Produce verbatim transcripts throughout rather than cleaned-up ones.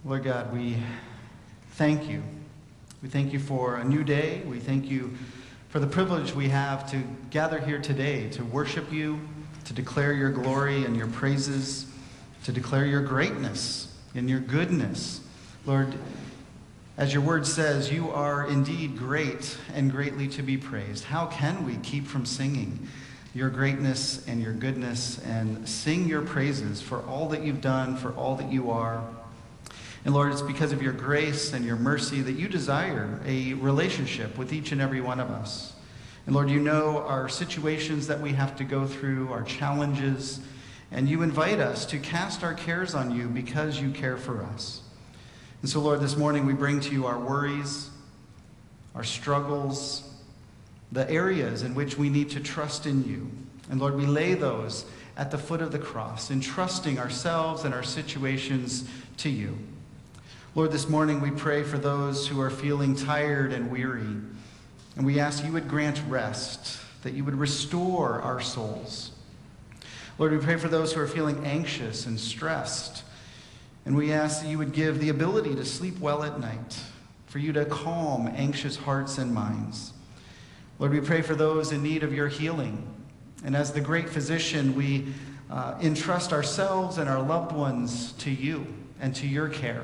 Lord God, we thank you. We thank you for a new day. We thank you for the privilege we have to gather here today to worship you, to declare your glory and your praises, to declare your greatness and your goodness. Lord, as your word says, you are indeed great and greatly to be praised. How can we keep from singing your greatness and your goodness and sing your praises for all that you've done, for all that you are? And Lord, it's because of your grace and your mercy that you desire a relationship with each and every one of us. And Lord, you know our situations that we have to go through, our challenges, and you invite us to cast our cares on you because you care for us. And so, Lord, this morning we bring to you our worries, our struggles, the areas in which we need to trust in you. And Lord, we lay those at the foot of the cross, entrusting ourselves and our situations to you. Lord, this morning we pray for those who are feeling tired and weary, and we ask you would grant rest, that you would restore our souls. Lord, we pray for those who are feeling anxious and stressed, and we ask that you would give the ability to sleep well at night, for you to calm anxious hearts and minds. Lord, we pray for those in need of your healing, and as the great physician, we uh, entrust ourselves and our loved ones to you and to your care.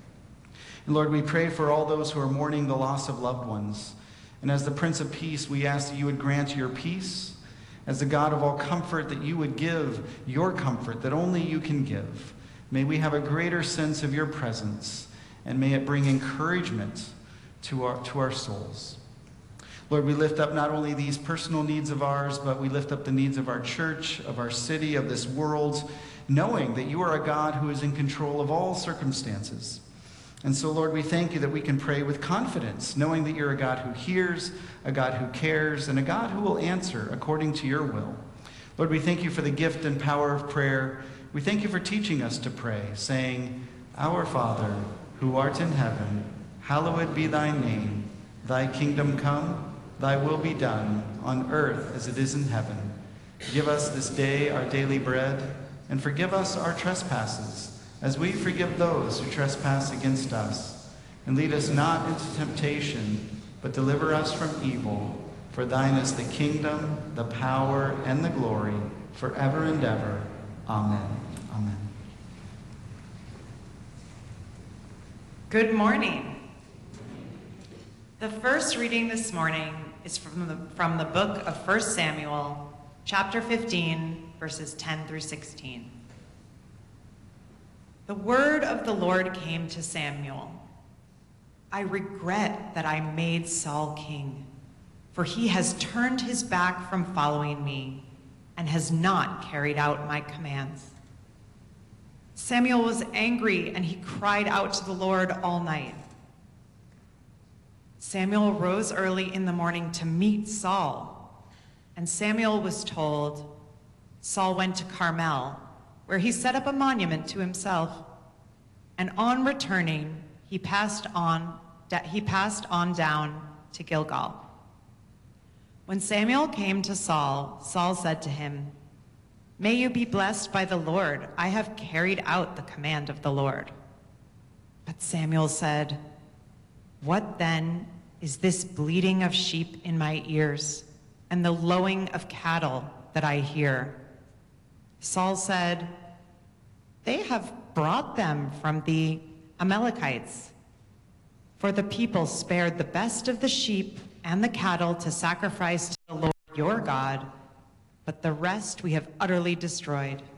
And Lord, we pray for all those who are mourning the loss of loved ones. And as the Prince of Peace, we ask that you would grant your peace. As the God of all comfort, that you would give your comfort that only you can give. May we have a greater sense of your presence, and may it bring encouragement to our, to our souls. Lord, we lift up not only these personal needs of ours, but we lift up the needs of our church, of our city, of this world, knowing that you are a God who is in control of all circumstances. And so, Lord, we thank you that we can pray with confidence, knowing that you're a God who hears, a God who cares, and a God who will answer according to your will. Lord, we thank you for the gift and power of prayer. We thank you for teaching us to pray, saying, Our Father, who art in heaven, hallowed be thy name. Thy kingdom come, thy will be done, on earth as it is in heaven. Give us this day our daily bread, and forgive us our trespasses, as we forgive those who trespass against us. And lead us not into temptation, but deliver us from evil. For thine is the kingdom, the power, and the glory, forever and ever. Amen. Amen. Good morning. The first reading this morning is from the, from the book of First Samuel, chapter fifteen, verses ten through sixteen. The word of the Lord came to Samuel. I regret that I made Saul king, for he has turned his back from following me and has not carried out my commands. Samuel was angry and he cried out to the Lord all night. Samuel rose early in the morning to meet Saul, and Samuel was told, Saul went to Carmel, where he set up a monument to himself, and on returning, he passed on, he passed on down to Gilgal. When Samuel came to Saul, Saul said to him, May you be blessed by the Lord. I have carried out the command of the Lord. But Samuel said, What then is this bleating of sheep in my ears and the lowing of cattle that I hear? Saul said, They have brought them from the Amalekites. For the people spared the best of the sheep and the cattle to sacrifice to the Lord your God, but the rest we have utterly destroyed.